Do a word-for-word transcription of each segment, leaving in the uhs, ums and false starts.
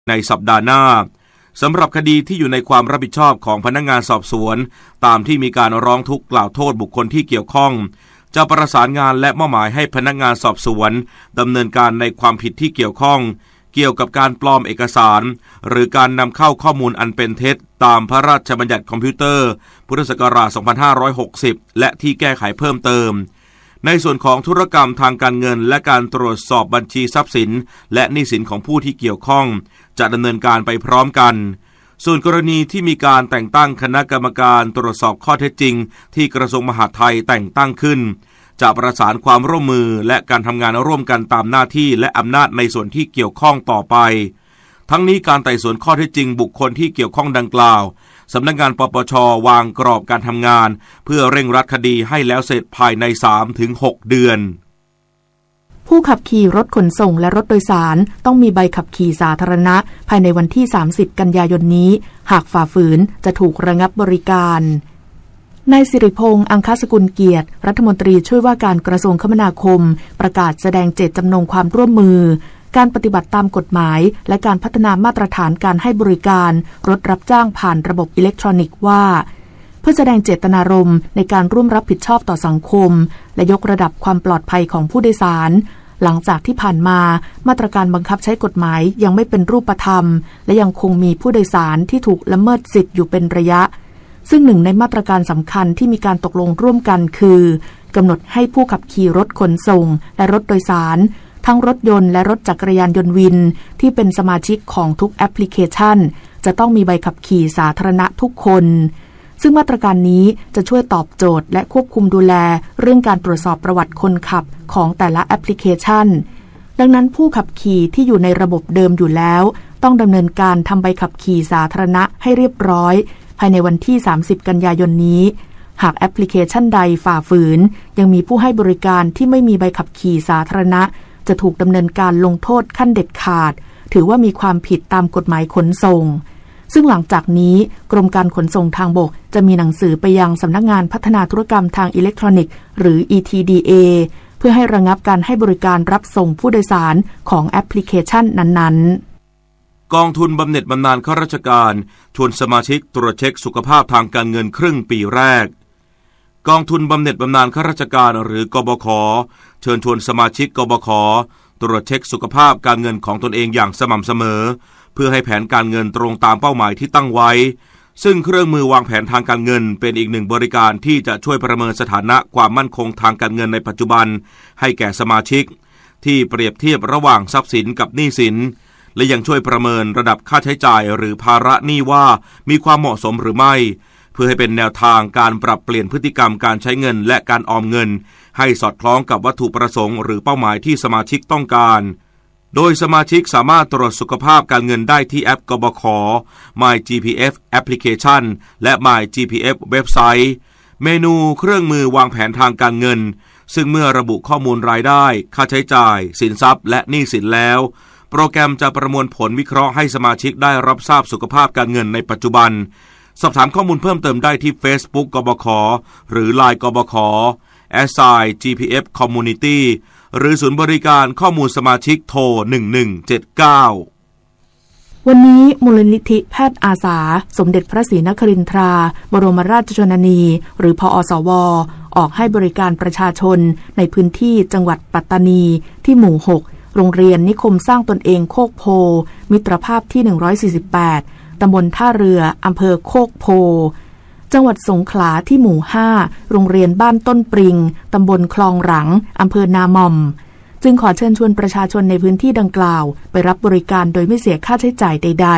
ในสัปดาห์หน้าสำหรับคดีที่อยู่ในความรับผิดชอบของพนักงานสอบสวนตามที่มีการร้องทุกข์กล่าวโทษบุคคลที่เกี่ยวข้องจะประสานงานและมอบหมายให้พนักงานสอบสวนดำเนินการในความผิดที่เกี่ยวข้องเกี่ยวกับการปลอมเอกสารหรือการนำเข้าข้อมูลอันเป็นเท็จตามพระราชบัญญัติคอมพิวเตอร์พุทธศักราช สองพันห้าร้อยหกสิบ และที่แก้ไขเพิ่มเติมในส่วนของธุรกรรมทางการเงินและการตรวจสอบบัญชีทรัพย์สินและหนี้สินของผู้ที่เกี่ยวข้องจะดำเนินการไปพร้อมกันส่วนกรณีที่มีการแต่งตั้งคณะกรรมการตรวจสอบข้อเท็จจริงที่กระทรวงมหาดไทยแต่งตั้งขึ้นจะประสานความร่วมมือและการทำงานร่วมกันตามหน้าที่และอำนาจในส่วนที่เกี่ยวข้องต่อไปทั้งนี้การไต่สวนข้อเท็จจริงบุคคลที่เกี่ยวข้องดังกล่าวสำนักงานปปช.วางกรอบการทำงานเพื่อเร่งรัดคดีให้แล้วเสร็จภายใน สามถึงหก เดือนผู้ขับขี่รถขนส่งและรถโดยสารต้องมีใบขับขี่สาธารณะภายในวันที่สามสิบกันยายนนี้หากฝ่าฝืนจะถูกระงับบริการนายสิริพงษ์อังคสกุลเกียรติรัฐมนตรีช่วยว่าการกระทรวงคมนาคมประกาศแสดงเจตจำนงความร่วมมือการปฏิบัติตามกฎหมายและการพัฒนามาตรฐานการให้บริการรถรับจ้างผ่านระบบอิเล็กทรอนิกส์ว่าเพื่อแสดงเจตนารมณ์ในการร่วมรับผิดชอบต่อสังคมและยกระดับความปลอดภัยของผู้โดยสารหลังจากที่ผ่านมามาตรการบังคับใช้กฎหมายยังไม่เป็นรูปธรรมและยังคงมีผู้โดยสารที่ถูกละเมิดสิทธิ์อยู่เป็นระยะซึ่งหนึ่งในมาตรการสำคัญที่มีการตกลงร่วมกันคือกำหนดให้ผู้ขับขี่รถขนส่งและรถโดยสารทั้งรถยนต์และรถจักรยานยนต์วินที่เป็นสมาชิกของทุกแอปพลิเคชันจะต้องมีใบขับขี่สาธารณะทุกคนซึ่งมาตรการนี้จะช่วยตอบโจทย์และควบคุมดูแลเรื่องการตรวจสอบประวัติคนขับของแต่ละแอปพลิเคชันดังนั้นผู้ขับขี่ที่อยู่ในระบบเดิมอยู่แล้วต้องดำเนินการทำใบขับขี่สาธารณะให้เรียบร้อยภายในวันที่สามสิบกันยายนนี้หากแอปพลิเคชันใดฝ่าฝืนยังมีผู้ให้บริการที่ไม่มีใบขับขี่สาธารณะจะถูกดำเนินการลงโทษขั้นเด็ดขาดถือว่ามีความผิดตามกฎหมายขนส่งซึ่งหลังจากนี้กรมการขนส่งทางบกจะมีหนังสือไปยังสำนักงานพัฒนาธุรกรรมทางอิเล็กทรอนิกส์หรือ อี ที ดี เอ เพื่อให้ระงับการให้บริการรับส่งผู้โดยสารของแอปพลิเคชันนั้นๆกองทุนบำเหน็จบำนาญข้าราชการชวนสมาชิกตรวจเช็คสุขภาพทางการเงินครึ่งปีแรกกองทุนบำเหน็จบำนาญข้าราชการหรือกบข.เชิญชวนสมาชิกกบข.ตรวจเช็คสุขภาพการเงินของตนเองอย่างสม่ำเสมอเพื่อให้แผนการเงินตรงตามเป้าหมายที่ตั้งไว้ซึ่งเครื่องมือวางแผนทางการเงินเป็นอีกหนึ่งบริการที่จะช่วยประเมินสถานะความมั่นคงทางการเงินในปัจจุบันให้แก่สมาชิกที่เปรียบเทียบระหว่างทรัพย์สินกับหนี้สินและยังช่วยประเมินระดับค่าใช้จ่ายหรือภาระหนี้ว่ามีความเหมาะสมหรือไม่เพื่อให้เป็นแนวทางการปรับเปลี่ยนพฤติกรรมการใช้เงินและการออมเงินให้สอดคล้องกับวัตถุประสงค์หรือเป้าหมายที่สมาชิกต้องการโดยสมาชิกสามารถตรวจสุขภาพการเงินได้ที่แอปกบข. My จี พี เอฟ Application และ My จี พี เอฟ เว็บไซต์เมนูเครื่องมือวางแผนทางการเงินซึ่งเมื่อระบุข้อมูลรายได้ค่าใช้จ่ายสินทรัพย์และหนี้สินแล้วโปรแกรมจะประมวลผลวิเคราะห์ให้สมาชิกได้รับทราบสุขภาพการเงินในปัจจุบันสอบถามข้อมูลเพิ่มเติมได้ที่ Facebook กบข.หรือ ไลน์ กบข. แอส ไซน์ จี พี เอฟ Community หรือศูนย์บริการข้อมูลสมาชิกโทรหนึ่งหนึ่งเจ็ดเก้าวันนี้มูลนิธิแพทย์อาสาสมเด็จพระศรีนครินทราบรมราชชนนีหรือพอสวออกให้บริการประชาชนในพื้นที่จังหวัดปัตตานีที่หมู่หกโรงเรียนนิคมสร้างตนเองโคกโพมิตรภาพที่หนึ่งร้อยสี่สิบแปดตำบลท่าเรืออำเภอโคกโพจังหวัดสงขลาที่หมู่ห้าโรงเรียนบ้านต้นปริงตำบลคลองหลังอำเภอนาม่อมจึงขอเชิญชวนประชาชนในพื้นที่ดังกล่าวไปรับบริการโดยไม่เสียค่าใช้จ่ายใด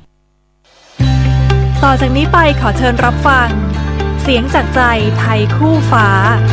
ๆต่อจากนี้ไปขอเชิญรับฟังเสียงจากใจไทยคู่ฟ้า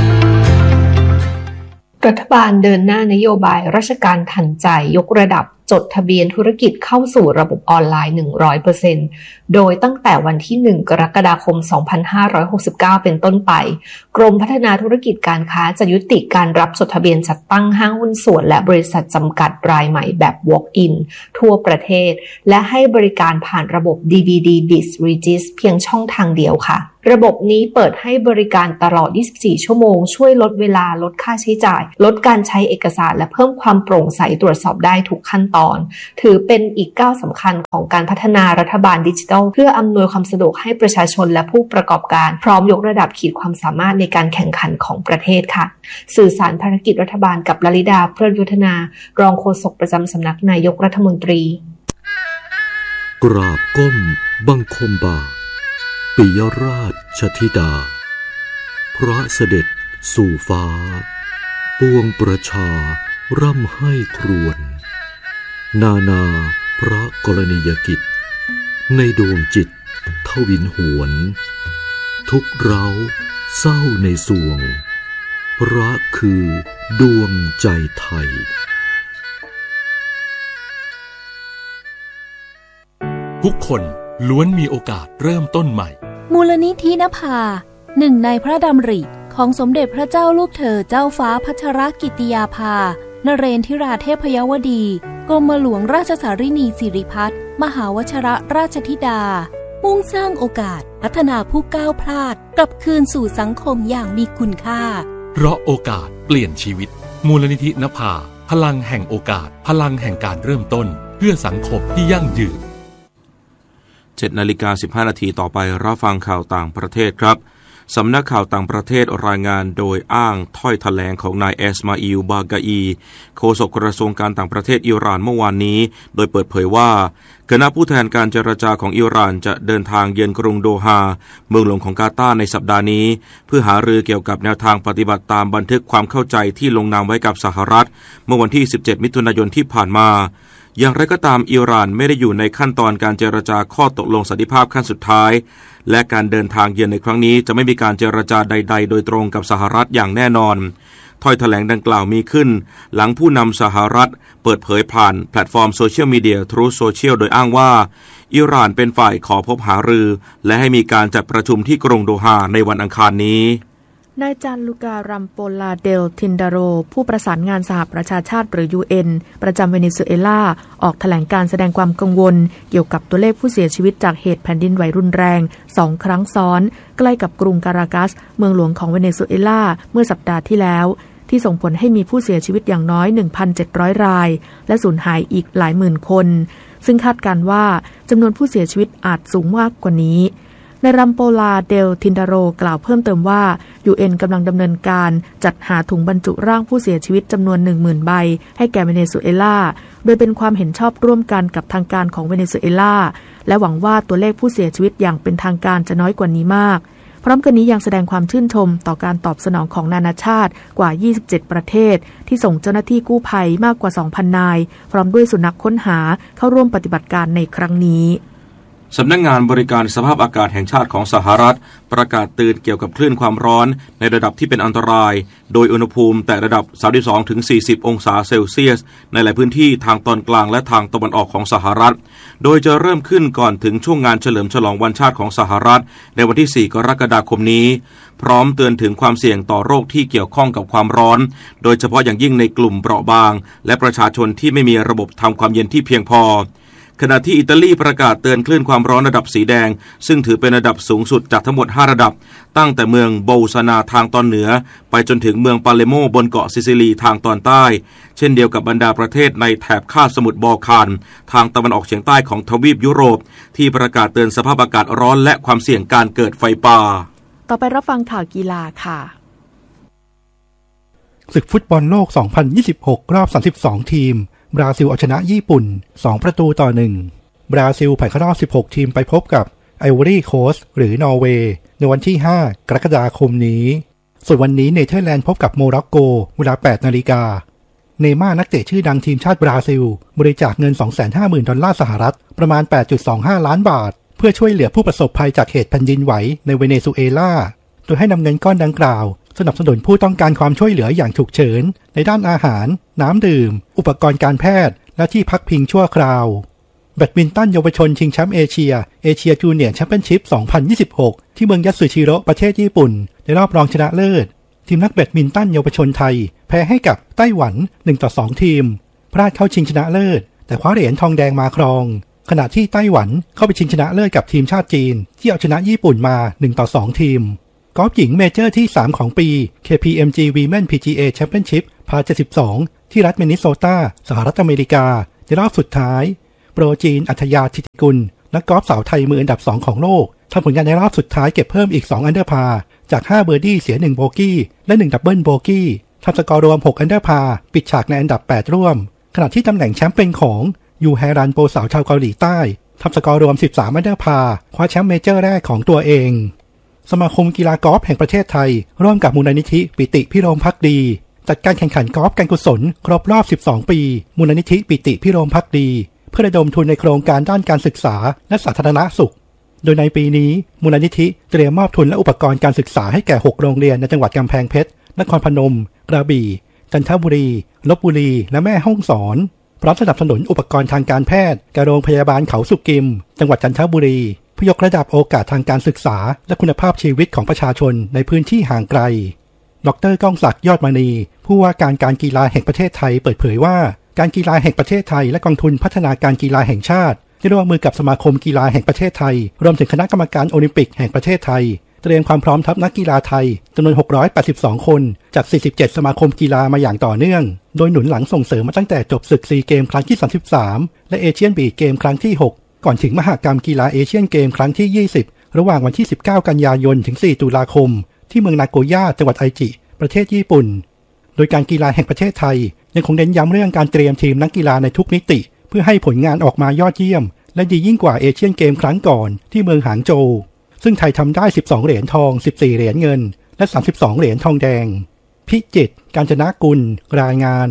รัฐบาลเดินหน้านโยบายราชการทันใจยกระดับจดทะเบียนธุรกิจเข้าสู่ระบบออนไลน์ หนึ่งร้อยเปอร์เซ็นต์ โดยตั้งแต่วันที่ หนึ่ง กรกฎาคม สองพันห้าร้อยหกสิบเก้า เป็นต้นไปกรมพัฒนาธุรกิจการค้าจะยุติการรับจดทะเบียนจัดตั้งห้างหุ้นส่วนและบริษัทจำกัดรายใหม่แบบ Walk-in ทั่วประเทศและให้บริการผ่านระบบ ดี บี ดี Biz Regis เพียงช่องทางเดียวค่ะระบบนี้เปิดให้บริการตลอดยี่สิบสี่ชั่วโมงช่วยลดเวลาลดค่าใช้จ่ายลดการใช้เอกสารและเพิ่มความโปร่งใสตรวจสอบได้ทุกขั้นตอนถือเป็นอีกก้าวสำคัญของการพัฒนารัฐบาลดิจิทัลเพื่ออำนวยความสะดวกให้ประชาชนและผู้ประกอบการพร้อมยกระดับขีดความสามารถในการแข่งขันของประเทศค่ะสื่อสารภารกิจรัฐบาลกับลลิดาเพลินยุทธนารองโฆษกประจำสำนักนายกรัฐมนตรีกราบก้มบังคมบาทปิยราชธิดาพระเสด็จสู่ฟ้าปวงประชาร่ำให้ครวญนานาพระกรณียกิจในดวงจิตทวินหวนทุกเร้าเศร้าในสวงพระคือดวงใจไทยทุกคนล้วนมีโอกาสเริ่มต้นใหม่มูลนิธินภาหนึ่งในพระดำริของสมเด็จพระเจ้าลูกเธอเจ้าฟ้าพัชรกิติยาภานเรนทิราเทพยวดีกรมหลวงราชสารินีสิริพัฒน์มหาวชรราชธิดามุ่งสร้างโอกาสพัฒนาผู้ก้าวพลาดกลับคืนสู่สังคมอย่างมีคุณค่าเพราะโอกาสเปลี่ยนชีวิตมูลนิธินภาพลังแห่งโอกาสพลังแห่งการเริ่มต้นเพื่อสังคมที่ยั่งยืนเจ็ดนาฬิกาสิบห้านาทีต่อไปรับฟังข่าวต่างประเทศครับสำนักข่าวต่างประเทศรายงานโดยอ้างถ้อยแถลงของนายเอสมาอิล บากาอีโฆษกกระทรวงการต่างประเทศอิหร่านเมื่อวานนี้โดยเปิดเผยว่าคณะผู้แทนการเจรจาของอิหร่านจะเดินทางเยือนกรุงโดฮาเมืองหลวงของกาตาร์ในสัปดาห์นี้เพื่อหารือเกี่ยวกับแนวทางปฏิบัติตามบันทึกความเข้าใจที่ลงนามไว้กับสหรัฐเมื่อวันที่สิบเจ็ดมิถุนายนที่ผ่านมาอย่างไรก็ตามอิหร่านไม่ได้อยู่ในขั้นตอนการเจรจาข้อตกลงสันติภาพขั้นสุดท้ายและการเดินทางเยือนในครั้งนี้จะไม่มีการเจรจาใดๆโดยตรงกับสหรัฐอย่างแน่นอนถ้อยแถลงดังกล่าวมีขึ้นหลังผู้นำสหรัฐเปิดเผยผ่านแพลตฟอร์มโซเชียลมีเดีย Truth Social โดยอ้างว่าอิหร่านเป็นฝ่ายขอพบหารือและให้มีการจัดประชุมที่กรุงโดฮาในวันอังคารนี้นายจานลูการัมโปลาเดลทินดาโรผู้ประสานงานสหประชาชาติหรือ ยู เอ็น ประจำเวเนซุเอลาออกแถลงการแสดงความกังวลเกี่ยวกับตัวเลขผู้เสียชีวิตจากเหตุแผ่นดินไหวรุนแรงสองครั้งซ้อนใกล้กับกรุงการากัสเมืองหลวงของเวเนซุเอลาเมื่อสัปดาห์ที่แล้วที่ส่งผลให้มีผู้เสียชีวิตอย่างน้อย หนึ่งพันเจ็ดร้อย รายและสูญหายอีกหลายหมื่นคนซึ่งคาดการณ์ว่าจำนวนผู้เสียชีวิตอาจสูงมากกว่านี้ในรัมโปลาเดลทินดาโรกล่าวเพิ่มเติมว่า ยู เอ็น กำลังดำเนินการจัดหาถุงบรรจุร่างผู้เสียชีวิตจำนวน หนึ่งหมื่น ใบให้แก่เวเนซุเอลาโดยเป็นความเห็นชอบร่วมกันกับทางการของเวเนซุเอลาและหวังว่าตัวเลขผู้เสียชีวิตอย่างเป็นทางการจะน้อยกว่านี้มากพร้อมกันนี้ยังแสดงความชื่นชมต่อการตอบสนองของนานาชาติกว่ายี่สิบเจ็ดประเทศที่ส่งเจ้าหน้าที่กู้ภัยมากกว่า สองพัน นายพร้อมด้วยสุนัขค้นหาเข้าร่วมปฏิบัติการในครั้งนี้สำนักงานบริการสภาพอากาศแห่งชาติของสหรัฐประกาศเตือนเกี่ยวกับคลื่นความร้อนในระดับที่เป็นอันตรายโดยอุณหภูมิแต่ระดับ สามสิบสองถึงสี่สิบ องศาเซลเซียสในหลายพื้นที่ทางตอนกลางและทางตะวันออกของสหรัฐโดยจะเริ่มขึ้นก่อนถึงช่วงงานเฉลิมฉลองวันชาติของสหรัฐในวันที่สี่กรกฎาคมนี้พร้อมเตือนถึงความเสี่ยงต่อโรคที่เกี่ยวข้องกับความร้อนโดยเฉพาะอย่างยิ่งในกลุ่มเปราะบางและประชาชนที่ไม่มีระบบทำความเย็นที่เพียงพอขณะที่อิตาลีประกาศเตือนคลื่นความร้อนระดับสีแดงซึ่งถือเป็นระดับสูงสุดจากทั้งหมดห้าระดับตั้งแต่เมืองโบซานาทางตอนเหนือไปจนถึงเมืองปาเลโมบนเกาะซิซิลีทางตอนใต้เช่นเดียวกับบรรดาประเทศในแถบคาบสมุทรบอลข่านทางตะวันออกเฉียงใต้ของทวีปยุโรปที่ประกาศเตือนสภาพอากาศร้อนและความเสี่ยงการเกิดไฟป่าต่อไปรับฟังข่าวกีฬาค่ะศึกฟุตบอลโลกสองพันยี่สิบหกรอบสามสิบสองทีมบราซิลเอาชนะญี่ปุ่นสองประตูต่อหนึ่งบราซิลผ่านเข้ารอบสิบหกทีมไปพบกับไอวอรี่โคสต์หรือนอร์เวย์ในวันที่ห้ากรกฎาคมนี้ส่วนวันนี้เนเธอร์แลนด์พบกับโมร็อกโกเวลาแปดนาฬิกาเนย์ม่าร์นักเตะชื่อดังทีมชาติบราซิลบริจาคเงิน สองแสนห้าหมื่น ดอลลาร์สหรัฐประมาณ แปดจุดสองห้า ล้านบาทเพื่อช่วยเหลือผู้ประสบภัยจากเหตุแผ่นดินไหวในเวเนซุเอลาโดยให้นำเงินก้อนดังกล่าวสนับสนุนผู้ต้องการความช่วยเหลืออย่างฉุกเฉินในด้านอาหารน้ำดื่มอุปกรณ์การแพทย์และที่พักพิงชั่วคราวแบดมินตันเยาวชนชิงแชมป์เอเชียเอเชียจูเนียร์แชมเปี้ยนชิพสองพันยี่สิบหกที่เมืองยัตสึชิโร่ประเทศญี่ปุ่นในรอบรองชนะเลิศทีมนักแบดมินตันเยาวชนไทยแพ้ให้กับไต้หวันหนึ่งต่อสองทีมพลาดเข้าชิงชนะเลิศแต่คว้าเหรียญทองแดงมาครองขณะที่ไต้หวันเข้าไปชิงชนะเลิศกับทีมชาติจีนที่เอาชนะญี่ปุ่นมาหนึ่งต่อสองทีมกอล์ฟหญิงเมเจอร์ที่สามของปี เค พี เอ็ม จี Women พี จี เอ Championship พาเจ็ดสิบสองที่รัฐมินนิโซตาสหรัฐอเมริกาในรอบสุดท้ายโปรจีนอัธยาธิติกุลนักกอล์ฟสาวไทยมืออันดับสองของโลกทำผลงานในรอบสุดท้ายเก็บเพิ่มอีกสองอันเดอร์พาร์จากห้าเบอร์ดี้เสียหนึ่งโบกี้และหนึ่งดับเบิลโบกี้ทำสกอร์รวมหกอันเดอร์พาร์ปิดฉากในอันดับแปดร่วมขณะที่ตำแหน่งแชมป์เป็นของยูแฮรันโปรสาวชาวเกาหลีใต้ทำสกอร์รวมสิบสามอันเดอร์พาร์คว้าแชมป์เมเจอร์แรกของตัวเองสมาคมกีฬากอล์ฟแห่งประเทศไทยร่วมกับมูลนิธิปิติพิรมภักดีจัดการแข่งขันกอล์ฟการกุศลครบรอบสิบสองปีมูลนิธิปิติพิรมภักดีเพื่อระดมทุนในโครงการด้านการศึกษาและสาธารณสุขโดยในปีนี้มูลนิธิเตรียมมอบทุนและอุปกรณ์การศึกษาให้แก่หกโรงเรียนในจังหวัดกำแพงเพชรนครพนมกระบี่จันทบุรีลพบุรีและแม่ฮ่องสอนพร้อมสนับสนุนอุปกรณ์ทางการแพทย์แก่โรงพยาบาลเขาสุกิมจังหวัดจันทบุรีเพื่อยกระดับโอกาสทางการศึกษาและคุณภาพชีวิตของประชาชนในพื้นที่ห่างไกลดร.ก้องศักดิ์ยอดมณีผู้ว่าการการกีฬาแห่งประเทศไทยเปิดเผยว่าการกีฬาแห่งประเทศไทยและกองทุนพัฒนาการกีฬาแห่งชาติได้ร่วมมือกับสมาคมกีฬาแห่งประเทศไทยรวมถึงคณะกรรมการโอลิมปิกแห่งประเทศไทยเตรียมความพร้อมทัพนักกีฬาไทยจำนวนหกร้อยแปดสิบสองคนจากสี่สิบเจ็ดสมาคมกีฬามาอย่างต่อเนื่องโดยหนุนหลังส่งเสริมมาตั้งแต่จบศึกซีเกมครั้งที่สามสิบสามและเอเชียนบีชเกมครั้งที่หกก่อนถึงมหกรรมกีฬาเอเชียนเกมครั้งที่ยี่สิบระหว่างวันที่สิบเก้ากันยายนถึงสี่ตุลาคมที่เมืองนาโกย่าจังหวัดไอจิประเทศญี่ปุ่นโดยการกีฬาแห่งประเทศไทยยังคงเน้นย้ำเรื่องการเตรียมทีมนักกีฬาในทุกมิติเพื่อให้ผลงานออกมายอดเยี่ยมและดียิ่งกว่าเอเชียนเกมครั้งก่อนที่เมืองหางโจวซึ่งไทยทำได้สิบสองเหรียญทองสิบสี่เหรียญเงินและสามสิบสองเหรียญทองแดงพิจิตรกาญจนกุลรายงาน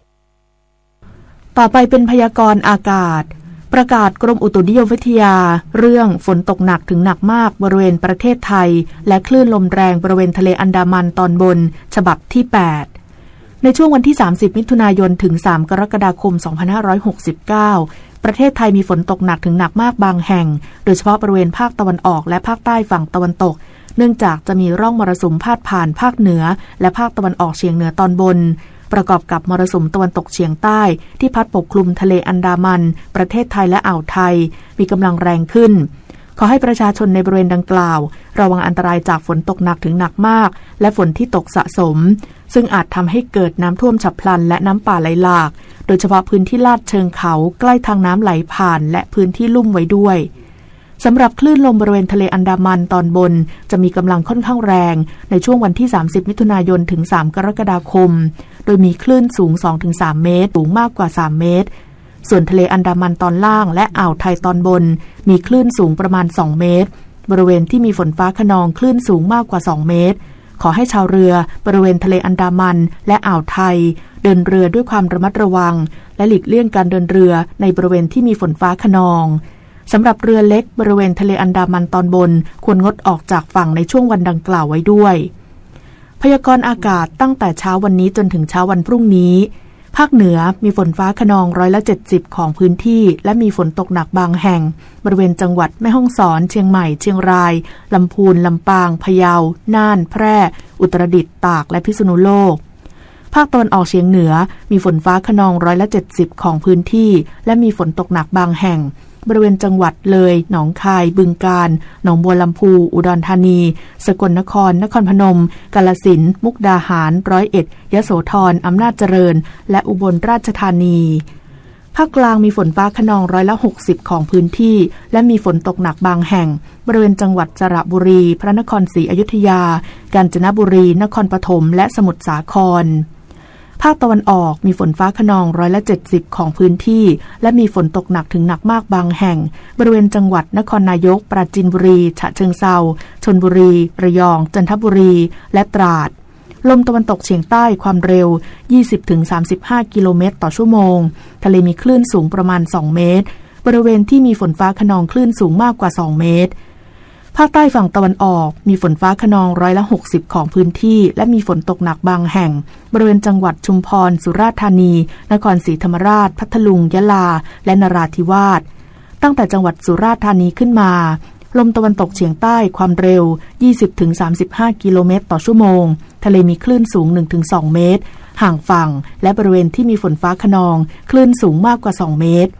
ต่อไปเป็นพยากรณ์อากาศประกาศกรมอุตุนิยมวิทยาเรื่องฝนตกหนักถึงหนักมากบริเวณประเทศไทยและคลื่นลมแรงบริเวณทะเลอันดามันตอนบนฉบับที่แปดในช่วงวันที่สามสิบมิถุนายนถึงสามกรกฎาคมสองพันห้าร้อยหกสิบเก้าประเทศไทยมีฝนตกหนักถึงหนักมากบางแห่งโดยเฉพาะบริเวณภาคตะวันออกและภาคใต้ฝั่งตะวันตกเนื่องจากจะมีร่องมรสุมพาดผ่านภาคเหนือและภาคตะวันออกเฉียงเหนือตอนบนประกอบกับมรสุมตะวันตกเฉียงใต้ที่พัดปกคลุมทะเลอันดามันประเทศไทยและอ่าวไทยมีกำลังแรงขึ้นขอให้ประชาชนในบริเวณดังกล่าวระวังอันตรายจากฝนตกหนักถึงหนักมากและฝนที่ตกสะสมซึ่งอาจทำให้เกิดน้ำท่วมฉับพลันและน้ำป่าไหลหลากโดยเฉพาะพื้นที่ลาดเชิงเขาใกล้ทางน้ำไหลผ่านและพื้นที่ลุ่มไว้ด้วยสำหรับคลื่นลมบริเวณทะเลอันดามันตอนบนจะมีกำลังค่อนข้างแรงในช่วงวันที่สามสิบมิถุนายนถึงสามกรกฎาคมโดยมีคลื่นสูง สองถึงสาม เมตรสูงมากกว่าสามเมตรส่วนทะเลอันดามันตอนล่างและอ่าวไทยตอนบนมีคลื่นสูงประมาณสองเมตรบริเวณที่มีฝนฟ้าคะนองคลื่นสูงมากกว่าสองเมตรขอให้ชาวเรือบริเวณทะเลอันดามันและอ่าวไทยเดินเรือด้วยความระมัดระวังและหลีกเลี่ยงการเดินเรือในบริเวณที่มีฝนฟ้าคะนองสำหรับเรือเล็กบริเวณทะเลอันดามันตอนบนควรงดออกจากฝั่งในช่วงวันดังกล่าวไว้ด้วยพยากรณ์อากาศตั้งแต่เช้าวันนี้จนถึงเช้าวันพรุ่งนี้ภาคเหนือมีฝนฟ้าคะนองร้อยละเจ็ดสิบของพื้นที่และมีฝนตกหนักบางแห่งบริเวณจังหวัดแม่ฮ่องสอนเชียงใหม่เชียงรายลำพูนลำปางพะเยาน่านแพร่อุตรดิตถ์ตากและพิษณุโลกภาคตะวันออกเฉียงเหนือมีฝนฟ้าคะนองร้อยละเจ็ดสิบของพื้นที่และมีฝนตกหนักบางแห่งบริเวณจังหวัดเลยหนองคายบึงกาฬหนองบัวลำพูอุดรธานีสกลนครนครพนมกาฬสินธุ์มุกดาหารร้อยเอ็ดยโสธรอำนาจเจริญและอุบลราชธานีภาคกลางมีฝนฟ้าคะนองร้อยละหกสิบของพื้นที่และมีฝนตกหนักบางแห่งบริเวณจังหวัดสระบุรีพระนครศรีอยุธยากาญจนบุรีนครปฐมและสมุทรสาครภาคตะวันออกมีฝนฟ้าคะนองร้อยละเจ็ดสิบของพื้นที่และมีฝนตกหนักถึงหนักมากบางแห่งบริเวณจังหวัดนครนายกปราจีนบุรีฉะเชิงเทราชลบุรีระยองจันทบุรีและตราดลมตะวันตกเฉียงใต้ความเร็ว ยี่สิบถึงสามสิบห้า กิโลเมตรต่อชั่วโมงทะเลมีคลื่นสูงประมาณสองเมตรบริเวณที่มีฝนฟ้าคะนองคลื่นสูงมากกว่าสองเมตรภาคใต้ฝั่งตะวันออกมีฝนฟ้าคะนองร้อยละหกสิบของพื้นที่และมีฝนตกหนักบางแห่งบริเวณจังหวัดชุมพรสุราษฎร์ธานีนครศรีธรรมราชพัทลุงยะลาและนราธิวาสตั้งแต่จังหวัดสุราษฎร์ธานีขึ้นมาลมตะวันตกเฉียงใต้ความเร็ว ยี่สิบถึงสามสิบห้า กิโลเมตรต่อชั่วโมงทะเลมีคลื่นสูง หนึ่งถึงสอง เมตรห่างฝั่งและบริเวณที่มีฝนฟ้าคะนองคลื่นสูงมากกว่าสองเมตร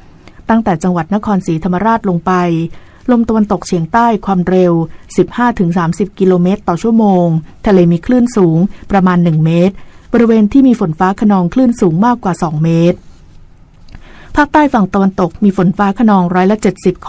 ตั้งแต่จังหวัดนครศรีธรรมราชลงไปลมตะวันตกเฉียงใต้ความเร็ว สิบห้าถึงสามสิบ กิโลเมตรต่อชั่วโมงทะเลมีคลื่นสูงประมาณหนึ่งเมตรบริเวณที่มีฝนฟ้าคะนองคลื่นสูงมากกว่าสองเมตรภาคใต้ฝั่งตะวันตกมีฝนฟ้าคะนองร้อยละเจ็ดสิบของ